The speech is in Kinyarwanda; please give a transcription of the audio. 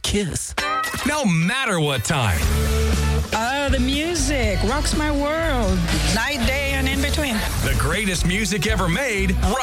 Kiss. No matter what time. The music rocks my world. Night, day, and in between. The greatest music ever made.